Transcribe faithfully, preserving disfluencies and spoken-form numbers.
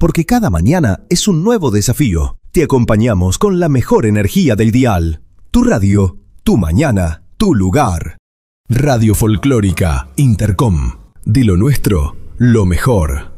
porque cada mañana es un nuevo desafío. Te acompañamos con la mejor energía del dial. Tu radio, tu mañana, tu lugar. Radio Folclórica Intercom. De lo nuestro, lo mejor.